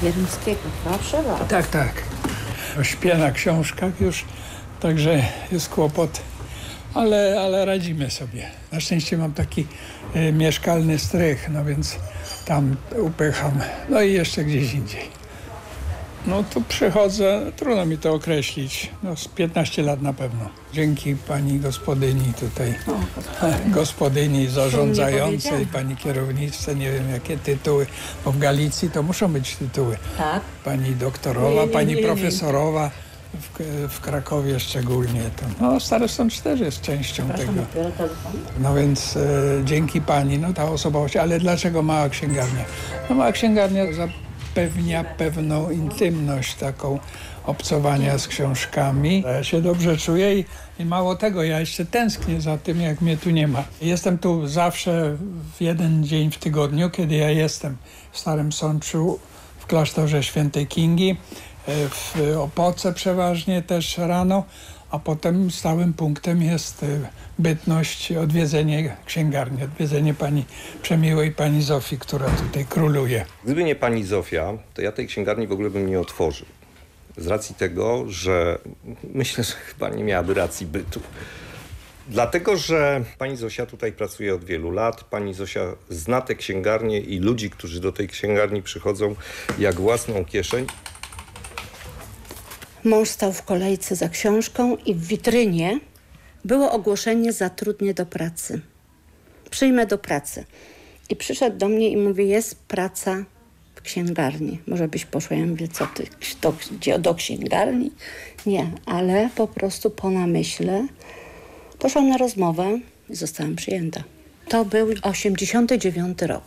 Wierymskiego, proszę bardzo. Tak, tak. Śpię na książkach już, także jest kłopot, ale radzimy sobie. Na szczęście mam taki mieszkalny strych, no więc tam upycham. No i jeszcze gdzieś indziej. No tu przychodzę, trudno mi to określić, no z 15 lat na pewno. Dzięki pani gospodyni tutaj, gospodyni zarządzającej, pani kierowniczce, nie wiem jakie tytuły, bo w Galicji to muszą być tytuły. Tak. Pani doktorowa, pani profesorowa, w Krakowie szczególnie. To, no Stary Sąd 4 jest częścią tego. No więc dzięki pani, no ta osobowość, ale dlaczego mała księgarnia? No mała księgarnia zapewnia pewną intymność taką obcowania z książkami. Ja się dobrze czuję i mało tego, ja jeszcze tęsknię za tym, jak mnie tu nie ma. Jestem tu zawsze w jeden dzień w tygodniu, kiedy ja jestem w Starym Sączu, w klasztorze Świętej Kingi, w Opoce przeważnie też rano, a potem stałym punktem jest bytność, odwiedzenie księgarni, odwiedzenie pani Przemiłej, pani Zofii, która tutaj króluje. Gdyby nie pani Zofia, to ja tej księgarni w ogóle bym nie otworzył. Z racji tego, że myślę, że chyba nie miałaby racji bytu. Dlatego, że pani Zosia tutaj pracuje od wielu lat. Pani Zosia zna tę księgarnię i ludzi, którzy do tej księgarni przychodzą jak własną kieszeń. Mąż stał w kolejce za książką i w witrynie było ogłoszenie: zatrudnię do pracy. Przyjmę do pracy. I przyszedł do mnie i mówi: jest praca w księgarni. Może byś poszła? Ja mówię: co ty, do księgarni? Nie, ale po prostu po namyśle poszłam na rozmowę i zostałam przyjęta. To był 89 rok.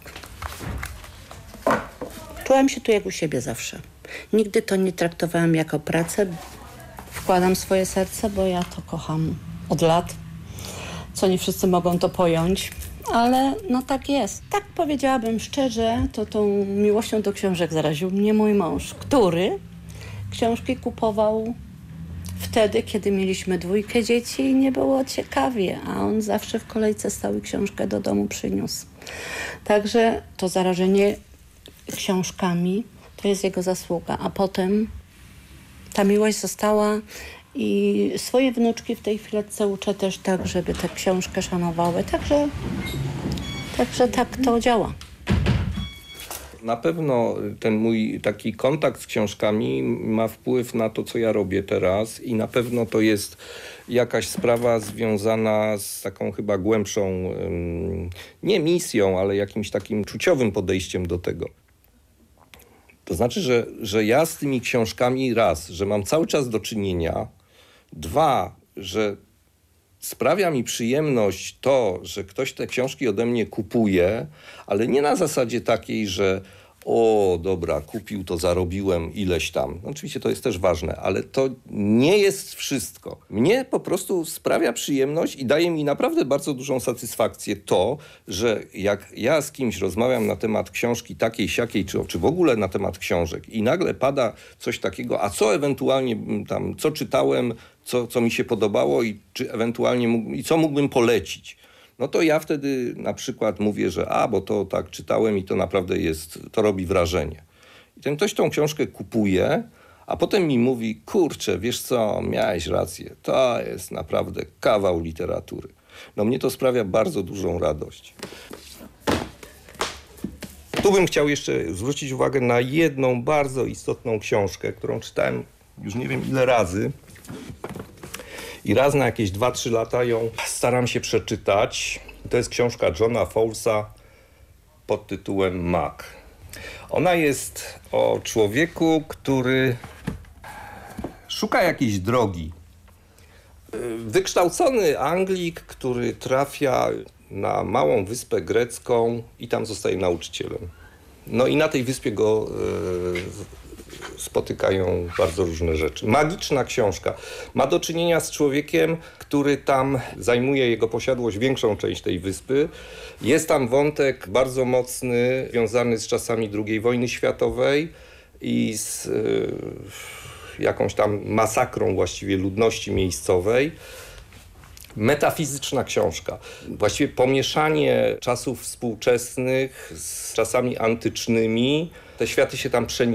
Czułam się tu jak u siebie zawsze. Nigdy to nie traktowałam jako pracę. Wkładam swoje serce, bo ja to kocham od lat. Co nie wszyscy mogą to pojąć, ale no tak jest. Tak powiedziałabym szczerze, to tą miłością do książek zaraził mnie mój mąż, który książki kupował wtedy, kiedy mieliśmy 2 dzieci i nie było ciekawie, a on zawsze w kolejce stał i książkę do domu przyniósł. Także to zarażenie książkami to jest jego zasługa, a potem ta miłość została i swoje wnuczki w tej chwileczce uczę też tak, żeby tę książkę szanowały. Także tak to działa. Na pewno ten mój taki kontakt z książkami ma wpływ na to, co ja robię teraz i na pewno to jest jakaś sprawa związana z taką chyba głębszą, nie misją, ale jakimś takim czuciowym podejściem do tego. To znaczy, że ja z tymi książkami raz, że mam cały czas do czynienia, 2, że sprawia mi przyjemność to, że ktoś te książki ode mnie kupuje, ale nie na zasadzie takiej, że o dobra, kupił, to zarobiłem ileś tam. Oczywiście to jest też ważne, ale to nie jest wszystko. Mnie po prostu sprawia przyjemność i daje mi naprawdę bardzo dużą satysfakcję to, że jak ja z kimś rozmawiam na temat książki takiej, siakiej, czy w ogóle na temat książek i nagle pada coś takiego, a co ewentualnie tam, co czytałem, co mi się podobało i czy ewentualnie co mógłbym polecić. No to ja wtedy na przykład mówię, że bo to tak czytałem i to naprawdę to robi wrażenie. I ten ktoś tą książkę kupuje, a potem mi mówi: kurczę, wiesz co, miałeś rację, to jest naprawdę kawał literatury. No mnie to sprawia bardzo dużą radość. Tu bym chciał jeszcze zwrócić uwagę na jedną bardzo istotną książkę, którą czytałem już nie wiem ile razy. I raz na jakieś 2-3 lata ją staram się przeczytać. To jest książka Johna Fowlesa pod tytułem Mac. Ona jest o człowieku, który szuka jakiejś drogi. Wykształcony Anglik, który trafia na małą wyspę grecką i tam zostaje nauczycielem. No i na tej wyspie go spotykają bardzo różne rzeczy. Magiczna książka. Ma do czynienia z człowiekiem, który tam zajmuje jego posiadłość większą część tej wyspy. Jest tam wątek bardzo mocny, związany z czasami II wojny światowej i z jakąś tam masakrą właściwie ludności miejscowej. Metafizyczna książka. Właściwie pomieszanie czasów współczesnych z czasami antycznymi. Te światy się tam